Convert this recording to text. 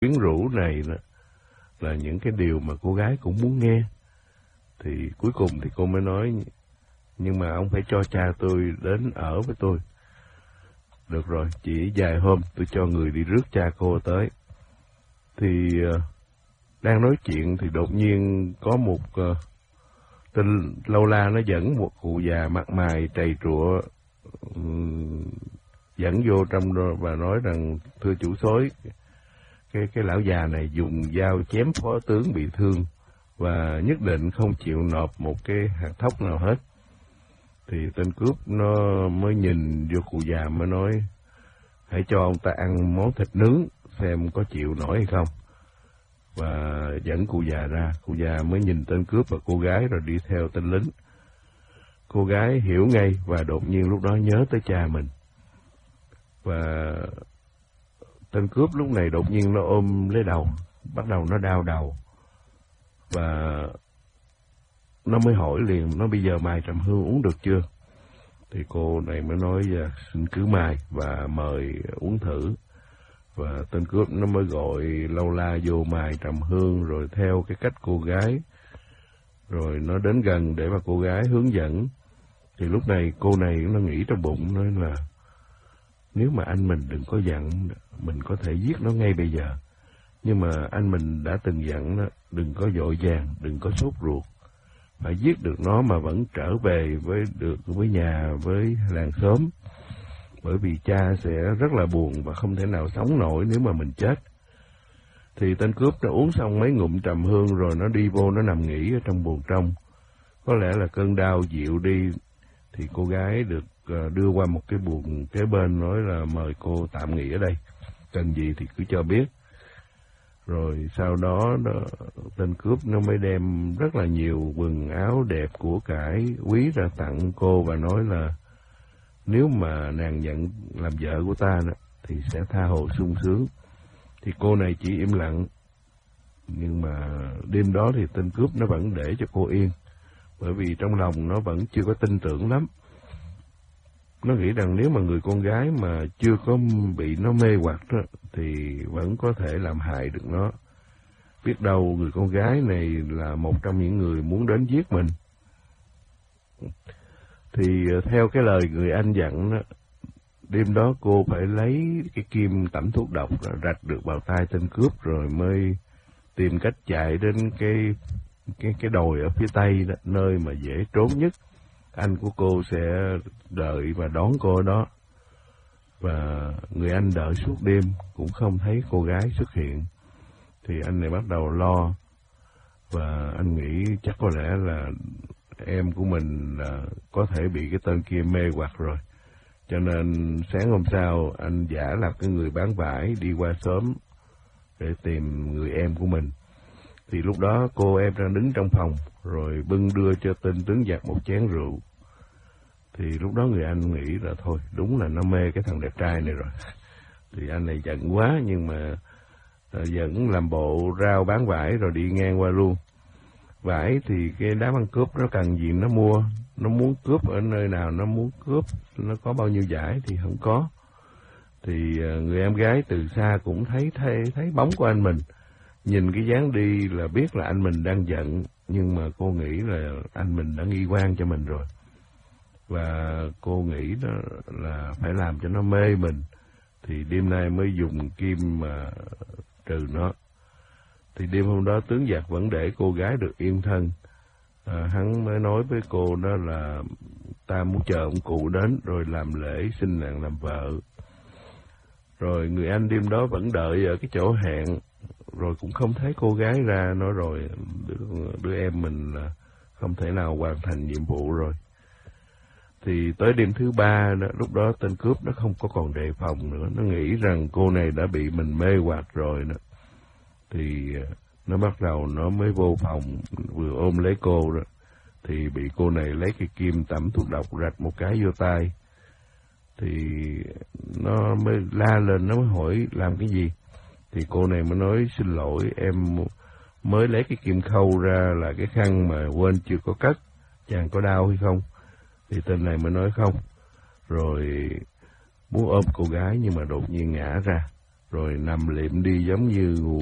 quyến rũ này là những cái điều mà cô gái cũng muốn nghe. Thì cuối cùng thì cô mới nói, nhưng mà ông phải cho cha tôi đến ở với tôi. Được rồi, chỉ vài hôm tôi cho người đi rước cha cô tới. Thì đang nói chuyện thì đột nhiên có một tên lâu la nó dẫn một cụ già mặt mày trầy trụa dẫn vô trong đó và nói rằng, thưa chủ soái, cái lão già này dùng dao chém phó tướng bị thương và nhất định không chịu nộp một cái hạt thóc nào hết. Thì tên cướp nó mới nhìn vô cụ già mới nói, hãy cho ông ta ăn món thịt nướng xem có chịu nổi hay không. Và dẫn cụ già ra, cụ già mới nhìn tên cướp và cô gái rồi đi theo tên lính. Cô gái hiểu ngay và đột nhiên lúc đó nhớ tới cha mình. Và tên cướp lúc này đột nhiên nó ôm lấy đầu, bắt đầu nó đau đầu. Và nó mới hỏi liền, nó bây giờ mài trầm hương uống được chưa? Thì cô này mới nói, xin cứ mài và mời uống thử. Và tên cướp nó mới gọi lâu la vô mài trầm hương rồi theo cái cách cô gái. Rồi nó đến gần để mà cô gái hướng dẫn. Thì lúc này cô này nó nghĩ trong bụng, nói là nếu mà anh mình đừng có giận, mình có thể giết nó ngay bây giờ. Nhưng mà anh mình đã từng dặn đó, đừng có vội vàng, đừng có sốt ruột. Phải giết được nó mà vẫn trở về với nhà, với làng xóm. Bởi vì cha sẽ rất là buồn và không thể nào sống nổi nếu mà mình chết. Thì tên cướp nó uống xong mấy ngụm trầm hương rồi nó đi vô, nó nằm nghỉ ở trong buồng trong. Có lẽ là cơn đau dịu đi, thì cô gái được đưa qua một cái buồng kế bên, nói là mời cô tạm nghỉ ở đây, cần gì thì cứ cho biết. Rồi sau đó tên cướp nó mới đem rất là nhiều quần áo đẹp của cải quý ra tặng cô và nói là nếu mà nàng nhận làm vợ của ta thì sẽ tha hồ sung sướng. Thì cô này chỉ im lặng. Nhưng mà đêm đó thì tên cướp nó vẫn để cho cô yên, bởi vì trong lòng nó vẫn chưa có tin tưởng lắm. Nó nghĩ rằng nếu mà người con gái mà chưa có bị nó mê hoặc đó, thì vẫn có thể làm hại được nó. Biết đâu người con gái này là một trong những người muốn đến giết mình. Thì theo cái lời người anh dặn đó, đêm đó cô phải lấy cái kim tẩm thuốc độc rạch được vào tay tên cướp, rồi mới tìm cách chạy đến cái đồi ở phía tây đó, nơi mà dễ trốn nhất. Anh của cô sẽ đợi và đón cô ở đó. Và người anh đợi suốt đêm cũng không thấy cô gái xuất hiện. Thì anh này bắt đầu lo. Và anh nghĩ chắc có lẽ là em của mình là có thể bị cái tên kia mê hoặc rồi. Cho nên sáng hôm sau anh giả làm cái người bán vải đi qua xóm để tìm người em của mình. Thì lúc đó cô em đang đứng trong phòng, rồi bưng đưa cho tên tướng giặc một chén rượu. Thì lúc đó người anh nghĩ là thôi, đúng là nó mê cái thằng đẹp trai này rồi. Thì anh này giận quá, nhưng mà vẫn làm bộ rao bán vải rồi đi ngang qua luôn. Vải thì cái đám ăn cướp nó cần gì nó mua, nó muốn cướp ở nơi nào nó muốn cướp, nó có bao nhiêu vải thì không có. Thì người em gái từ xa cũng thấy bóng của anh mình. Nhìn cái dáng đi là biết là anh mình đang giận, nhưng mà cô nghĩ là anh mình đã nghi quan cho mình rồi. Và cô nghĩ đó là phải làm cho nó mê mình, thì đêm nay mới dùng kim mà trừ nó. Thì đêm hôm đó tướng giặc vẫn để cô gái được yên thân. Hắn mới nói với cô đó là ta muốn chờ ông cụ đến rồi làm lễ xin nàng làm vợ. Rồi người anh đêm đó vẫn đợi ở cái chỗ hẹn, rồi cũng không thấy cô gái ra. Nói rồi đứa em mình là không thể nào hoàn thành nhiệm vụ rồi. Thì tới đêm thứ ba đó, lúc đó tên cướp nó không có còn đề phòng nữa. Nó nghĩ rằng cô này đã bị mình mê hoặc rồi đó. Thì nó bắt đầu nó mới vô phòng, vừa ôm lấy cô đó, thì bị cô này lấy cái kim tẩm thuốc độc rạch một cái vô tay. Thì nó mới la lên, nó mới hỏi làm cái gì. Thì cô này mới nói xin lỗi, em mới lấy cái kim khâu ra là cái khăn mà quên chưa có cất, chàng có đau hay không? Thì tên này mới nói không. Rồi muốn ôm cô gái nhưng mà đột nhiên ngã ra. rồi nằm liệm đi giống như ngủ